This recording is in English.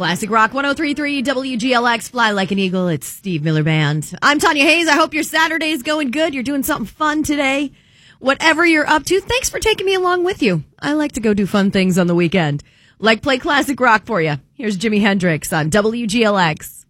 Classic Rock 103.3 WGLX, Fly Like an Eagle. It's Steve Miller Band. I'm Tanya Hayes. I hope your Saturday's going good. You're doing something fun today. Whatever you're up to, thanks for taking me along with you. I like to go do fun things on the weekend, like play classic rock for you. Here's Jimi Hendrix on WGLX.